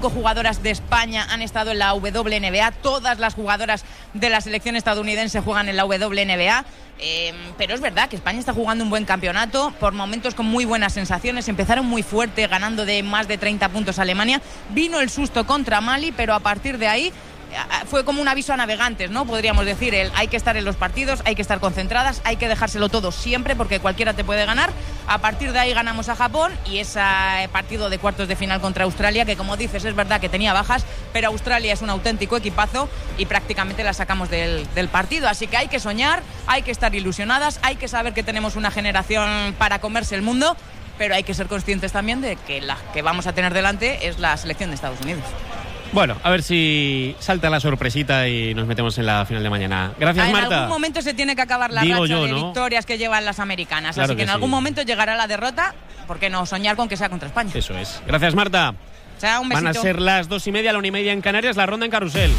jugadoras de España han estado en la WNBA, todas las jugadoras de la selección estadounidense juegan en la WNBA, pero es verdad que España está jugando un buen campeonato, por momentos con muy buenas sensaciones. Empezaron muy fuerte, ganando de más de 30 puntos a Alemania, vino el susto contra Mali, pero a partir de ahí fue como un aviso a navegantes, ¿no? Podríamos decir, hay que estar en los partidos, hay que estar concentradas, hay que dejárselo todo siempre porque cualquiera te puede ganar. A partir de ahí ganamos a Japón y ese partido de cuartos de final contra Australia, que como dices es verdad que tenía bajas, pero Australia es un auténtico equipazo y prácticamente la sacamos del partido. Así que hay que soñar, hay que estar ilusionadas, hay que saber que tenemos una generación para comerse el mundo, pero hay que ser conscientes también de que la que vamos a tener delante es la selección de Estados Unidos. Bueno, a ver si salta la sorpresita y nos metemos en la final de mañana. Gracias, Marta. En algún momento se tiene que acabar la racha de victorias que llevan las americanas. Claro, así que en algún momento llegará la derrota. ¿Por qué no soñar con que sea contra España? Eso es. Gracias, Marta. Un besito. Van a ser las 2:30, la 1:30 en Canarias, la ronda en Carrusel.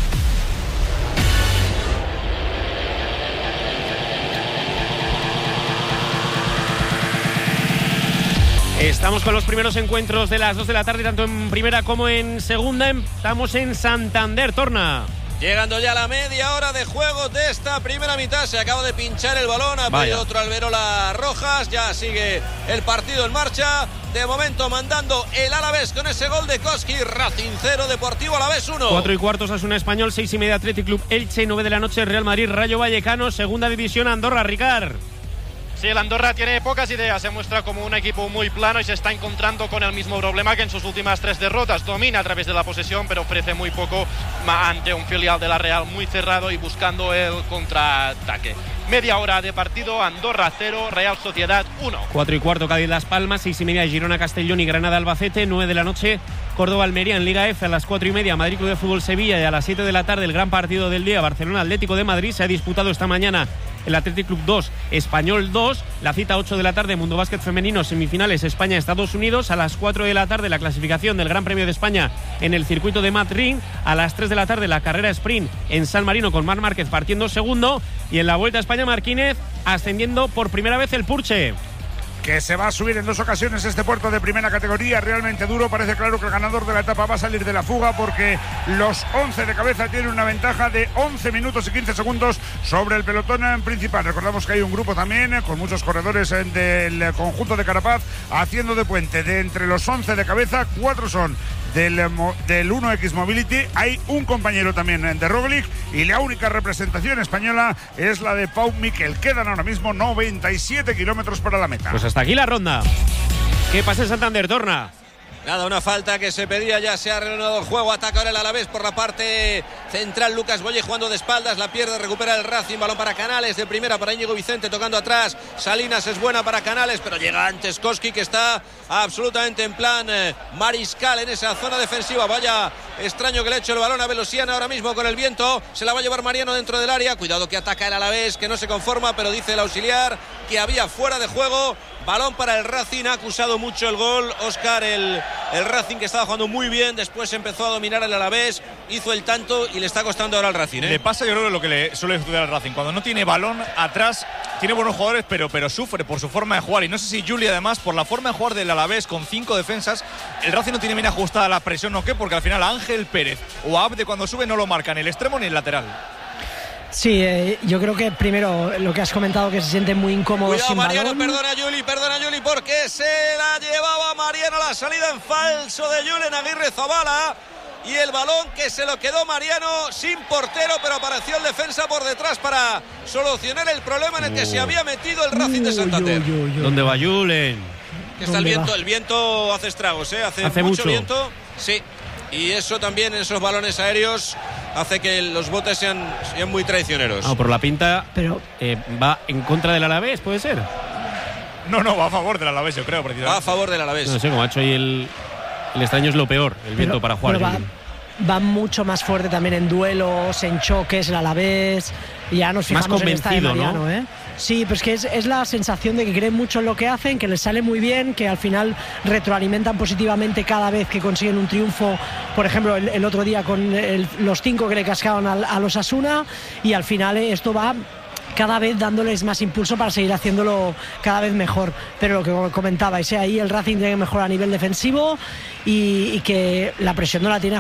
Estamos con los primeros encuentros de las 2 de la tarde, tanto en primera como en segunda. Estamos en Santander, Torna. Llegando ya a la media hora de juego de esta primera mitad. Se acaba de pinchar el balón, ha pedido otro Alberola Rojas. Ya sigue el partido en marcha. De momento mandando el Alavés con ese gol de Koski. Racing 0, Deportivo Alavés 1. 4:15 Osasuna Español, 6:30 Athletic Club Elche, 9 de la noche Real Madrid Rayo Vallecano, segunda división Andorra, Ricard. Sí, el Andorra tiene pocas ideas, se muestra como un equipo muy plano y se está encontrando con el mismo problema que en sus últimas 3 derrotas. Domina a través de la posesión, pero ofrece muy poco ante un filial de la Real muy cerrado y buscando el contraataque. Media hora de partido, Andorra 0, Real Sociedad 1. 4:15 Cádiz Las Palmas, 6:30 Girona Castellón y Granada Albacete, 9 de la noche Córdoba Almería en Liga F, a las 4:30 Madrid Club de Fútbol Sevilla y a las 7 de la tarde el gran partido del día, Barcelona Atlético de Madrid. Se ha disputado esta mañana el Athletic Club 2, Español 2, la cita 8 de la tarde, Mundo Básquet Femenino, semifinales España-Estados Unidos, a las 4 de la tarde la clasificación del Gran Premio de España en el circuito de Mat Ring, a las 3 de la tarde la carrera sprint en San Marino con Marc Márquez partiendo segundo y en la Vuelta a España Marquínez ascendiendo por primera vez el Purche. Que se va a subir en 2 ocasiones este puerto de primera categoría, realmente duro. Parece claro que el ganador de la etapa va a salir de la fuga porque los 11 de cabeza tienen una ventaja de 11 minutos y 15 segundos sobre el pelotón principal. Recordamos que hay un grupo también con muchos corredores del conjunto de Carapaz haciendo de puente. De entre los 11 de cabeza, 4 son del 1X Mobility. Hay un compañero también de Roglic y la única representación española es la de Pau Miquel. Quedan ahora mismo 97 kilómetros para la meta. Pues hasta aquí la ronda. ¿Qué pasa en Santander, Torna? Nada, una falta que se pedía, ya se ha reanudado el juego. Ataca ahora el Alavés por la parte central. Lucas Boye jugando de espaldas, la pierde, recupera el Racing. Balón para Canales, de primera para Íñigo Vicente tocando atrás. Salinas es buena para Canales, pero llega antes Koski, que está absolutamente en plan mariscal en esa zona defensiva. Vaya extraño que le ha hecho el balón a Velosiana ahora mismo con el viento. Se la va a llevar Mariano dentro del área. Cuidado que ataca el Alavés, que no se conforma, pero dice el auxiliar que había fuera de juego. Balón para el Racing, ha acusado mucho el gol Óscar, el Racing, que estaba jugando muy bien, después empezó a dominar el Alavés, hizo el tanto y le está costando ahora al Racing. Le pasa, yo creo, lo que le suele estudiar al Racing, cuando no tiene balón atrás, tiene buenos jugadores, pero sufre por su forma de jugar, y no sé si Juli, además, por la forma de jugar del Alavés con 5 defensas, el Racing no tiene bien ajustada la presión o qué, porque al final Ángel Pérez o Abde cuando sube no lo marcan, ni el extremo ni el lateral. Sí, yo creo que primero lo que has comentado, que se sienten muy incómodos sin Mariano, balón. Perdona Juli, porque se la llevaba Mariano, la salida en falso de Julen Aguirre Zabala, y el balón que se lo quedó Mariano sin portero, pero apareció el defensa por detrás para solucionar el problema en el que se había metido el Racing de Santander. ¿Dónde va Julen? Que está el viento hace estragos, hace mucho viento, sí. Y eso también, esos balones aéreos, hace que los botes sean muy traicioneros. Por la pinta, pero va en contra del Alavés, ¿puede ser? No, va a favor del Alavés, yo creo. Va a favor del Alavés. No sé, como ha hecho ahí el extraño es lo peor, el viento para jugar. Va mucho más fuerte también en duelos, en choques, el Alavés. Ya nos fijamos más convencido, en esta de Mariano, ¿no? Sí, pues que es la sensación de que creen mucho en lo que hacen, que les sale muy bien, que al final retroalimentan positivamente cada vez que consiguen un triunfo. Por ejemplo, el otro día con los 5 que le cascaban a los Osasuna, y al final esto va cada vez dándoles más impulso para seguir haciéndolo cada vez mejor. Pero lo que comentabais, ahí el Racing tiene que mejorar a nivel defensivo y que la presión no la tiene